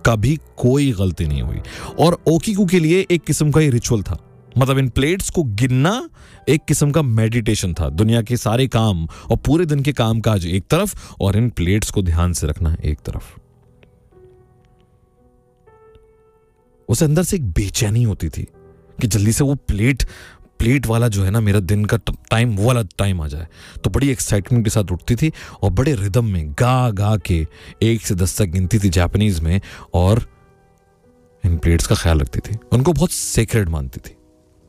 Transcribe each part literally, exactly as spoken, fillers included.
कभी कोई गलती नहीं हुई। और ओकीकू के लिए एक किस्म का ये रिचुअल था, मतलब इन प्लेट्स को गिनना एक किस्म का मेडिटेशन था। दुनिया के सारे काम और पूरे दिन के काम काज एक तरफ और इन प्लेट्स को ध्यान से रखना एक तरफ। उसे अंदर से एक बेचैनी होती थी कि जल्दी से वो प्लेट प्लेट वाला जो है ना, मेरा दिन का टाइम, वो वाला टाइम आ जाए। तो बड़ी एक्साइटमेंट के साथ उठती थी और बड़े रिदम में गा गा के एक से दस तक गिनती थी जापानीज में, और इन प्लेट्स का ख्याल रखती थी, उनको बहुत सेक्रेड मानती थी।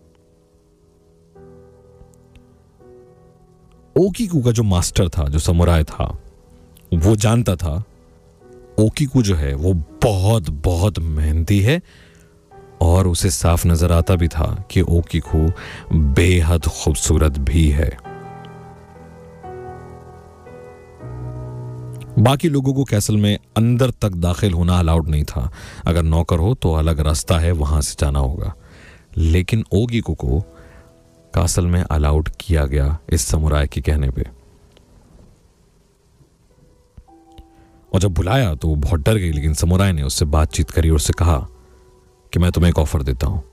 ओकीकू का जो मास्टर था, जो समुराय था, वो जानता था ओकीकू जो है वो बहुत बहुत मेहनती है, और उसे साफ नजर आता भी था कि ओकीकू बेहद खूबसूरत भी है। बाकी लोगों को कैसल में अंदर तक दाखिल होना अलाउड नहीं था। अगर नौकर हो तो अलग रास्ता है, वहां से जाना होगा। लेकिन ओकीकू को कासल में अलाउड किया गया इस समुराय के कहने पे। और जब बुलाया तो वो बहुत डर गई, लेकिन समुराय ने उससे बातचीत करी और उससे कहा कि मैं तुम्हें एक ऑफर देता हूं,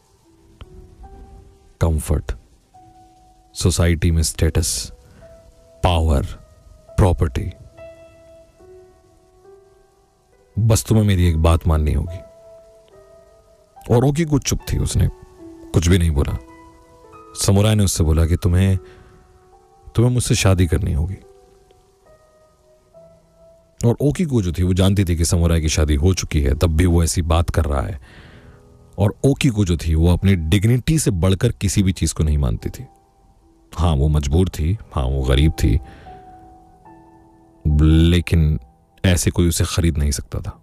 कंफर्ट, सोसाइटी में स्टेटस, पावर, प्रॉपर्टी, बस तुम्हें मेरी एक बात माननी होगी। और ओकीकू चुप थी, उसने कुछ भी नहीं बोला। समुराय ने उससे बोला कि तुम्हें तुम्हें मुझसे शादी करनी होगी। और ओकीकू जो थी वो जानती थी कि समुराय की शादी हो चुकी है, तब भी वो ऐसी बात कर रहा है। और ओकीकू जो थी वो अपनी डिग्निटी से बढ़कर किसी भी चीज को नहीं मानती थी। हाँ, वो मजबूर थी, हाँ वो गरीब थी, लेकिन ऐसे कोई उसे खरीद नहीं सकता था।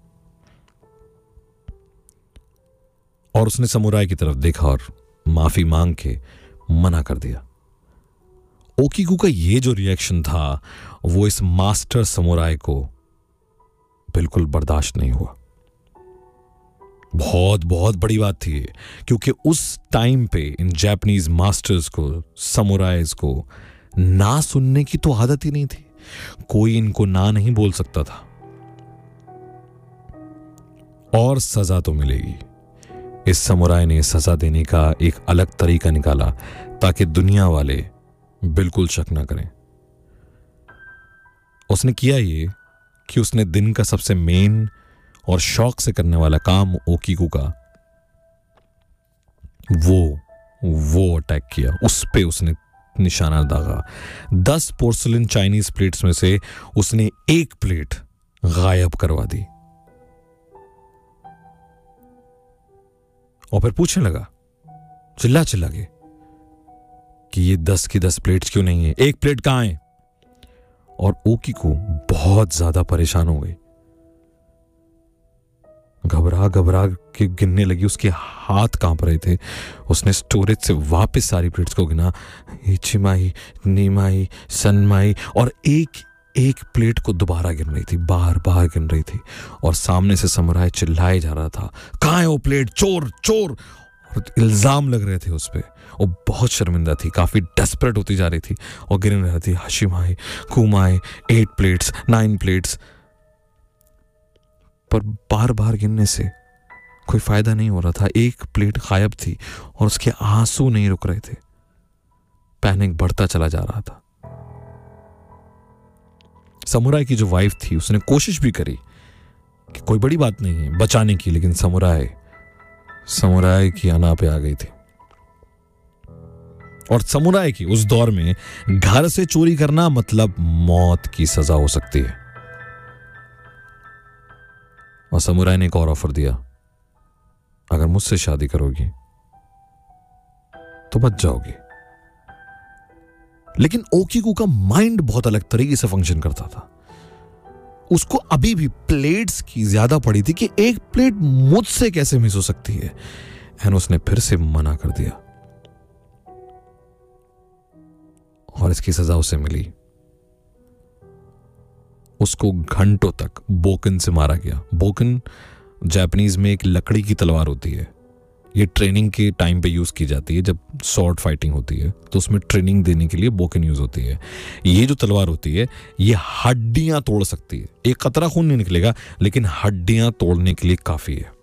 और उसने समुराय की तरफ देखा और माफी मांग के मना कर दिया। ओकीकू का ये जो रिएक्शन था वो इस मास्टर समुराय को बिल्कुल बर्दाश्त नहीं हुआ। बहुत बहुत बड़ी बात थी ये, क्योंकि उस टाइम पे इन जापानीज मास्टर्स को, समुराइज को ना सुनने की तो आदत ही नहीं थी। कोई इनको ना नहीं बोल सकता था। और सजा तो मिलेगी। इस समुराय ने सजा देने का एक अलग तरीका निकाला ताकि दुनिया वाले बिल्कुल शक ना करें। उसने किया ये कि उसने दिन का सबसे मेन और शौक से करने वाला काम ओकीकू का, वो वो अटैक किया। उस पे उसने निशाना दागा। दस पोर्सलिन चाइनीज प्लेट्स में से उसने एक प्लेट गायब करवा दी और फिर पूछने लगा, चिल्ला चिल्ला के, कि ये दस की दस प्लेट्स क्यों नहीं है, एक प्लेट कहां है। और ओकीकू बहुत ज्यादा परेशान हो गई, घबरा घबरा के गिनने लगी। उसके हाथ कांप रहे थे। उसने स्टोरेज से वापस सारी प्लेट्स को गिना, इचिमाई, नीमाई, सनमाई, और एक एक प्लेट को दोबारा गिन रही थी, बार बार गिन रही थी। और सामने से समुराय चिल्लाए जा रहा था, कहां है वो प्लेट, चोर चोर। और इल्जाम लग रहे थे उस पर। वो बहुत शर्मिंदा थी, काफी डेस्परेट होती जा रही थी और गिन रही थी, हाशिमाई, कुमाई, एट प्लेट्स, नाइन प्लेट्स। पर बार बार गिनने से कोई फायदा नहीं हो रहा था। एक प्लेट गायब थी और उसके आंसू नहीं रुक रहे थे। पैनिक बढ़ता चला जा रहा था। समुराय की जो वाइफ थी उसने कोशिश भी करी कि कोई बड़ी बात नहीं है बचाने की, लेकिन समुराय समुराय की अना पे आ गई थी। और समुराय की उस दौर में घर से चोरी करना मतलब मौत की सजा हो सकती है। और समुराय ने एक और ऑफर दिया, अगर मुझसे शादी करोगी तो बच जाओगी। लेकिन ओकीकू का माइंड बहुत अलग तरीके से फंक्शन करता था। उसको अभी भी प्लेट्स की ज्यादा पड़ी थी कि एक प्लेट मुझसे कैसे मिस हो सकती है। एंड उसने फिर से मना कर दिया और इसकी सजा उसे मिली। उसको घंटों तक बोकन से मारा गया। बोकन जापानीज में एक लकड़ी की तलवार होती है ये ट्रेनिंग के टाइम पे यूज़ की जाती है। जब स्वॉर्ड फाइटिंग होती है तो उसमें ट्रेनिंग देने के लिए बोकन यूज़ होती है। ये जो तलवार होती है ये हड्डियां तोड़ सकती है। एक कतरा खून नहीं निकलेगा लेकिन हड्डियां तोड़ने के लिए काफ़ी है।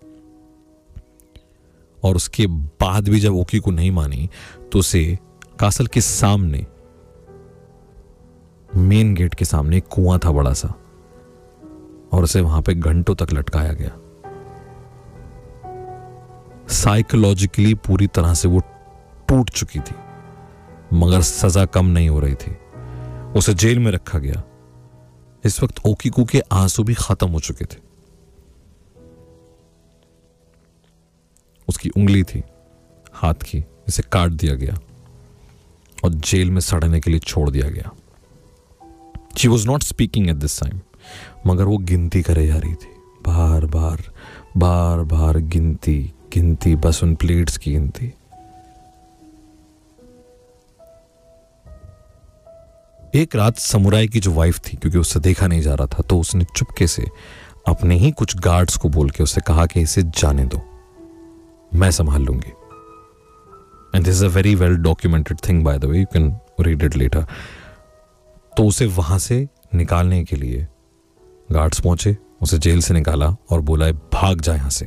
और उसके बाद भी जब ओकी को नहीं मानी तो उसे कासल के सामने, मेन गेट के सामने एक कुआं था बड़ा सा, और उसे वहां पे घंटों तक लटकाया गया। साइकोलॉजिकली पूरी तरह से वो टूट चुकी थी, मगर सजा कम नहीं हो रही थी। उसे जेल में रखा गया। इस वक्त ओकीकू के आंसू भी खत्म हो चुके थे। उसकी उंगली थी हाथ की, इसे काट दिया गया और जेल में सड़ने के लिए छोड़ दिया गया। She was not speaking at this time, मगर वो गिनती करे जा रही थी, बार बार बार बार गिनती गिनती, बस उन प्लेट्स की गिनती। एक रात समुराई की जो वाइफ थी, क्योंकि उससे देखा नहीं जा रहा था, तो उसने चुपके से अपने ही कुछ गार्ड्स को बोल के उससे कहा कि इसे जाने दो, मैं संभाल लूंगी। And this is a very well documented thing by the way, you can read it later. तो उसे वहां से निकालने के लिए गार्ड्स पहुंचे, उसे जेल से निकाला और बोला भाग जा यहां से।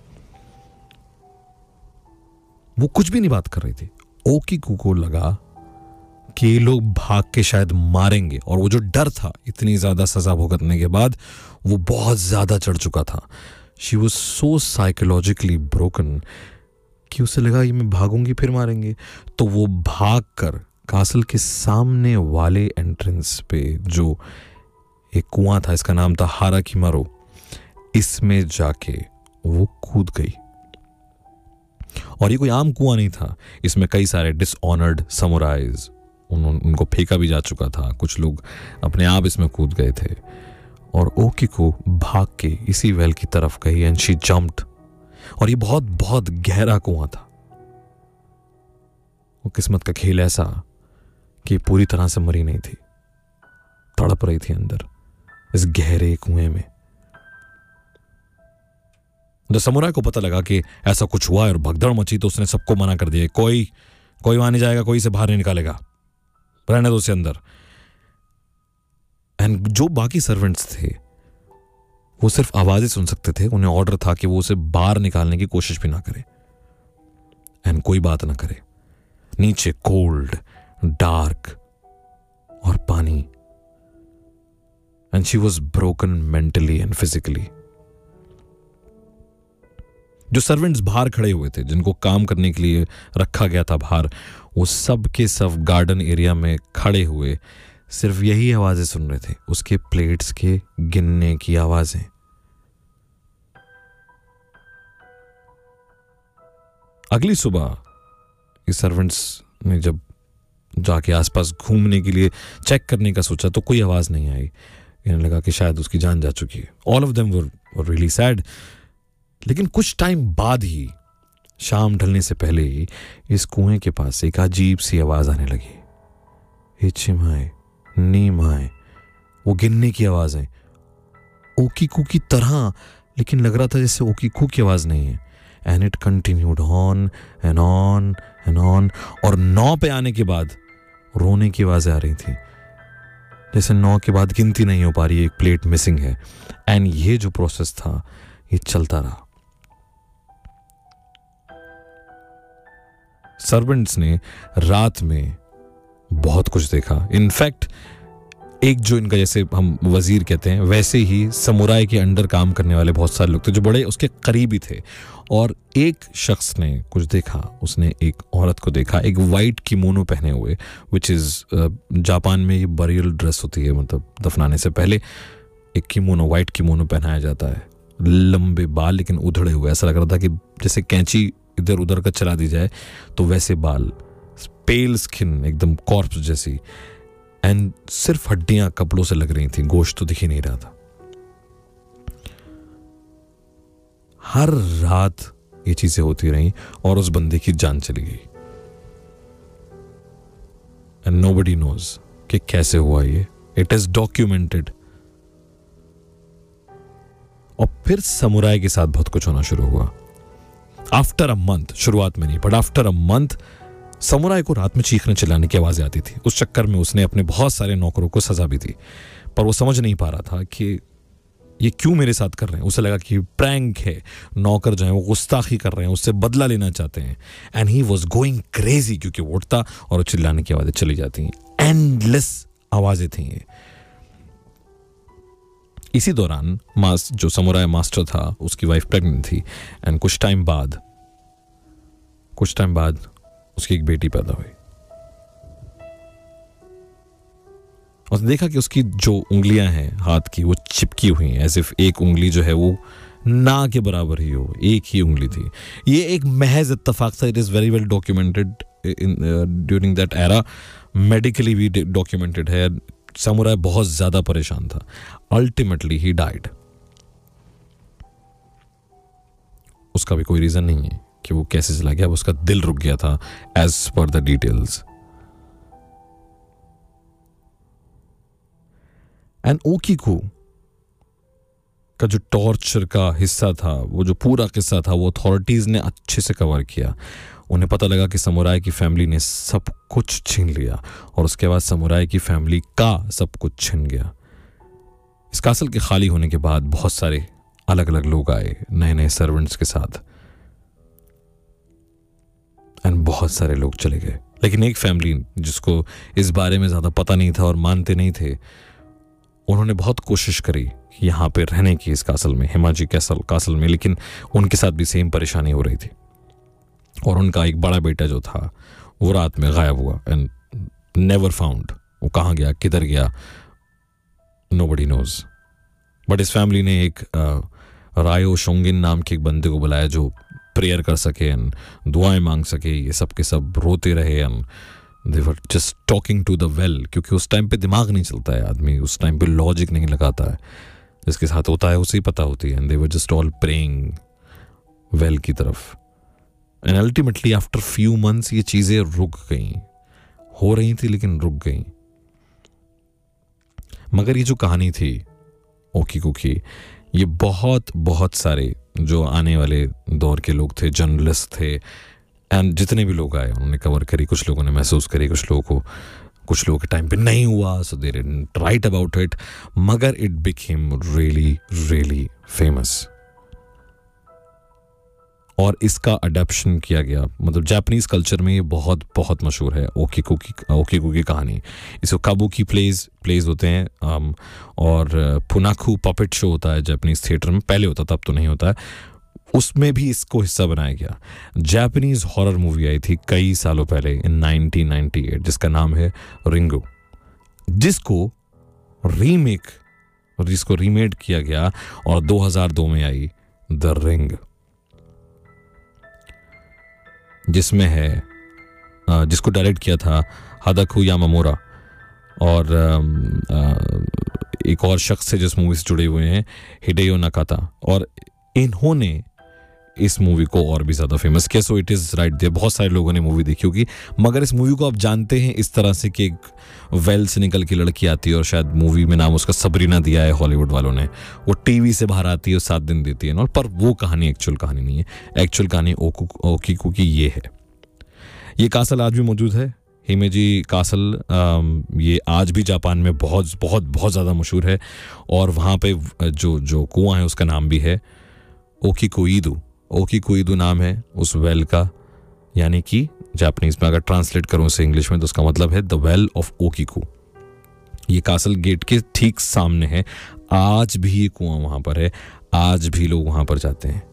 वो कुछ भी नहीं बात कर रही थी। ओकीकू को लगा कि ये लोग भाग के शायद मारेंगे, और वो जो डर था इतनी ज्यादा सजा भुगतने के बाद वो बहुत ज्यादा चढ़ चुका था। She was so psychologically broken कि उसे लगा ये मैं भागूंगी फिर मारेंगे। तो वो भाग कर कासल के सामने वाले एंट्रेंस पे जो एक कुआं था, इसका नाम था हाराकिमारो, इसमें जाके वो कूद गई। और ये कोई आम कुआं नहीं था, इसमें कई सारे डिसऑनर्ड समुराइज, उन, उनको फेंका भी जा चुका था, कुछ लोग अपने आप इसमें कूद गए थे। और ओकीकू भाग के इसी वेल की तरफ गई एंड शी जंप्ड। और ये बहुत बहुत गहरा कुआं था। वो किस्मत का खेल ऐसा कि पूरी तरह से मरी नहीं थी, तड़प रही थी अंदर इस गहरे कुएं में। जब समुराई को पता लगा कि ऐसा कुछ हुआ और भगदड़ मची तो उसने सबको मना कर दिया, कोई कोई वहां नहीं जाएगा, कोई इसे बाहर नहीं निकालेगा, रहने दो उसे अंदर। एंड जो बाकी सर्वेंट्स थे वो सिर्फ आवाजें सुन सकते थे। उन्हें ऑर्डर था कि वो उसे बाहर निकालने की कोशिश भी ना करे एंड कोई बात ना करे। नीचे कोल्ड, डार्क और पानी। And she was broken mentally and physically. जो सर्वेंट्स बाहर खड़े हुए थे, जिनको काम करने के लिए रखा गया था बाहर, वो सब के सब गार्डन एरिया में खड़े हुए सिर्फ यही आवाजें सुन रहे थे, उसके प्लेट्स के गिनने की आवाजें। अगली सुबह ये सर्वेंट्स ने जब जाके आसपास घूमने के लिए चेक करने का सोचा तो कोई आवाज नहीं आई। इन्हें लगा कि शायद उसकी जान जा चुकी है। All of them were really sad. लेकिन कुछ टाइम बाद ही, शाम ढलने से पहले ही, इस कुएं के पास एक अजीब सी आवाज आने लगी। इचिमाए, नीमाए, वो गिनने की आवाज है, ओकीकू की तरह, लेकिन लग रहा था जैसे ओकीकू की आवाज नहीं है। And it continued on and on and on. और नौ पे आने के बाद रोने की आवाजें आ रही थी, जैसे नौ के बाद गिनती नहीं हो पा रही है, एक प्लेट मिसिंग है। एंड ये जो प्रोसेस था ये चलता रहा। सर्वेंट्स ने रात में बहुत कुछ देखा। इनफैक्ट एक जो इनका, जैसे हम वजीर कहते हैं, वैसे ही समुराई के अंडर काम करने वाले बहुत सारे लोग थे जो बड़े उसके करीबी थे। और एक शख्स ने कुछ देखा। उसने एक औरत को देखा, एक वाइट किमोनो पहने हुए, विच इज जापान में ये बरियल ड्रेस होती है, मतलब दफनाने से पहले एक किमोनो, वाइट किमोनो पहनाया जाता है। लंबे बाल लेकिन उधड़े हुए, ऐसा लग रहा था कि जैसे कैंची इधर उधर का चला दी जाए तो वैसे बाल, पेल स्किन, एकदम कॉर्प्स जैसी। एंड सिर्फ हड्डियां कपड़ों से लग रही थी, गोश्त तो दिख ही नहीं रहा था। हर रात ये चीजें होती रही और उस बंदे की जान चली गई। एंड नोबडी नोज कि कैसे हुआ ये। It is documented. और फिर समुराई के साथ बहुत कुछ होना शुरू हुआ। आफ्टर अ मंथ, शुरुआत में नहीं but after a month, samurai को रात में चीखने चिल्लाने की आवाज़ें आती थी। उस चक्कर में उसने अपने बहुत सारे नौकरों को सजा भी दी, पर वो समझ नहीं पा रहा था कि ये क्यों मेरे साथ कर रहे हैं। उसे लगा कि प्रैंक है, नौकर जो है वो गुस्ताखी कर रहे हैं, उससे बदला लेना चाहते हैं। And he was going crazy, क्योंकि वो उठता और चिल्लाने की आवाज़ें चली जाती, एंडलेस आवाज़ें थी ये। इसी दौरान मास जो समुराई मास्टर था, उसकी वाइफ प्रेग्नेंट थी, एंड कुछ टाइम बाद कुछ टाइम बाद उसकी एक बेटी पैदा हुई। और देखा कि उसकी जो उंगलियां हैं हाथ की, वो चिपकी हुई हैं, एज इफ एक उंगली जो है वो ना के बराबर ही हो, एक ही उंगली थी। ये एक महज इत्तेफाक था। It is very well documented in during that era, medically भी डॉक्यूमेंटेड है। समुराई बहुत ज़्यादा परेशान था। Ultimately he died. उसका भी कोई रीज़न नहीं है कि वो कैसे चला गया, उसका दिल रुक गया था, as per the details. And ओकीकू का जो टॉर्चर का हिस्सा था, वो जो पूरा किस्सा था, वो अथॉरिटीज ने अच्छे से कवर किया। उन्हें पता लगा कि समुराई की फैमिली ने सब कुछ छीन लिया, और उसके बाद समुराई की फैमिली का सब कुछ छिन गया। इस कासल के खाली होने के बाद बहुत सारे अलग अलग लोग आए, नए नए सर्वेंट्स के साथ, एंड बहुत सारे लोग चले गए। लेकिन एक फैमिली जिसको इस बारे में ज़्यादा पता नहीं था और मानते नहीं थे, उन्होंने बहुत कोशिश करी यहाँ पे रहने की, इस कासल में, हिमाजी कैसल कासल में, लेकिन उनके साथ भी सेम परेशानी हो रही थी। और उनका एक बड़ा बेटा जो था वो रात में गायब हुआ, एंड नेवर फाउंड। वो कहाँ गया, किधर गया, नोबडी नोज। बट इस फैमिली ने एक रायो शोंगिन नाम के एक बंदे को बुलाया जो प्रेयर कर सके एंड दुआएं मांग सके। ये सब के सब रोते रहे, and they were just talking to the well, क्योंकि उस टाइम पे दिमाग नहीं चलता है आदमी, उस टाइम पे लॉजिक नहीं लगाता है। जिसके साथ होता है उसे ही पता होती है। And they were just all praying well की तरफ। And ultimately after few months ये चीज़ें रुक गई, हो रही थी लेकिन रुक गई। मगर ये जो कहानी थी ओकीकू की, ये बहुत बहुत सारे जो आने वाले दौर के लोग थे, जर्नलिस्ट थे, एंड जितने भी लोग आए उन्होंने कवर करी। कुछ लोगों ने महसूस करी, कुछ लोगों को कुछ लोगों के टाइम पे नहीं हुआ, सो they didn't right about it, मगर it became really really famous. और इसका अडेप्शन किया गया, मतलब जापानीज कल्चर में ये बहुत बहुत मशहूर है ओकीकू की ओकीकू की कहानी। इसको काबुकी प्लेज प्लेज होते हैं, um, और फुनाकू पपेट शो होता है जापानीज थिएटर में, पहले होता था, अब तो नहीं होता है। उसमें भी इसको हिस्सा बनाया गया। जापानीज हॉरर मूवी आई थी कई सालों पहले इन नाइनटीन नाइंटी एट, जिसका नाम है रिंगो, जिसको रीमेक जिसको रीमेड किया गया और दो हज़ार दो में आई द रिंग, जिसमें है जिसको डायरेक्ट किया था हादाकू यामामोरा, और एक और शख्स है जिस मूवी से जुड़े हुए हैं, हिडेयो नाकाता। और इन्होंने इस मूवी को और भी ज़्यादा फेमस किया। So it is right there, बहुत सारे लोगों ने मूवी देखी होगी, मगर इस मूवी को आप जानते हैं इस तरह से कि एक वेल से निकल के लड़की आती है, और शायद मूवी में नाम उसका सबरीना दिया है हॉलीवुड वालों ने। वो टीवी से बाहर आती है और सात दिन देती है, पर वो कहानी एक्चुअल कहानी नहीं है। एक्चुअल कहानी ओकीकू की ये है। ये कासल आज भी मौजूद है, हिमेजी कासल। ये आज भी जापान में बहुत बहुत बहुत ज़्यादा मशहूर है, और वहाँ पे जो जो कुआं है उसका नाम भी है ओकीकुइदू। ओकीकुइदू नाम है उस वेल का, यानी कि जापानीज में अगर ट्रांसलेट करूँ उसे इंग्लिश में तो उसका मतलब है द वेल ऑफ ओकीकू। ये कासल गेट के ठीक सामने है। आज भी ये कुआं वहाँ पर है, आज भी लोग वहाँ पर जाते हैं,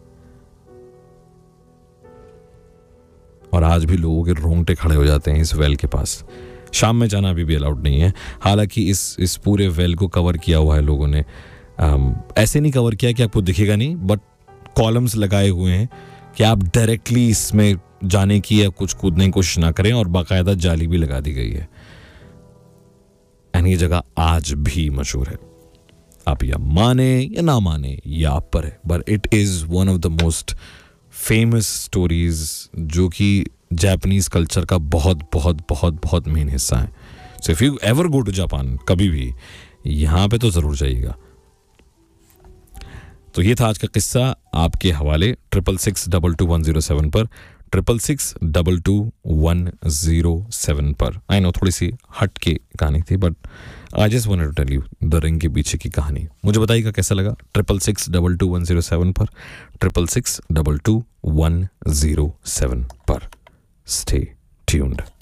और आज भी लोगों के रोंगटे खड़े हो जाते हैं इस वेल के पास। शाम में जाना अभी भी अलाउड नहीं है। हालांकि इस इस पूरे वेल को कवर किया हुआ है लोगों ने। आम, ऐसे नहीं कवर किया कि आपको दिखेगा नहीं, बट कॉलम्स लगाए हुए हैं कि आप डायरेक्टली इसमें जाने की या कुछ कूदने की कोशिश ना करें, और बाकायदा जाली भी लगा दी गई है। एंड ये जगह आज भी मशहूर है, आप या माने या ना माने, ये आप पर है, but it is one of the most famous stories जो कि जापानीज कल्चर का बहुत बहुत बहुत बहुत मेन हिस्सा है। So if you ever go to Japan, कभी भी यहाँ पे तो ज़रूर जाइएगा। तो ये था आज का किस्सा आपके हवाले triple six double two one zero seven पर, triple six double two one zero seven पर। आई नो थोड़ी सी हट के कहानी थी, but I just wanted to tell you the ring के पीछे की कहानी। मुझे बताइएगा कैसा लगा। Triple six double two one zero seven पर, triple six double two one zero seven पर। Stay tuned.